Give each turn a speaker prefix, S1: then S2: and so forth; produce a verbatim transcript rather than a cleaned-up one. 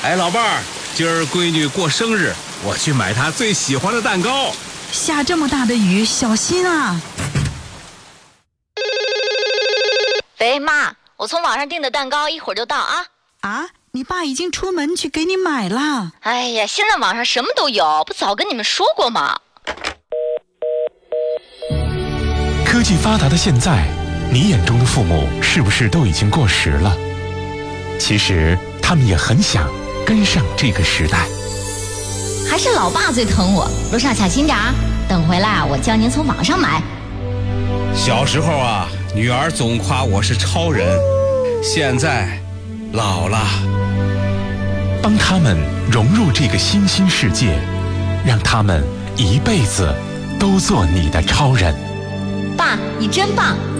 S1: 哎，老伴儿，今儿闺女过生日，我去买她最喜欢的蛋糕。
S2: 下这么大的雨，小心啊！
S3: 喂，妈，我从网上订的蛋糕一会儿就到啊。
S2: 啊，你爸已经出门去给你买了。
S3: 哎呀，现在网上什么都有，不早跟你们说过吗？
S4: 科技发达的现在，你眼中的父母是不是都已经过时了？其实他们也很想跟上这个时代。
S5: 还是老爸最疼我，楼上小心点儿，等回来我教您从网上买。
S1: 小时候啊，女儿总夸我是超人，现在老了。
S4: 帮他们融入这个新兴世界，让他们一辈子都做你的超人。
S5: 爸，你真棒！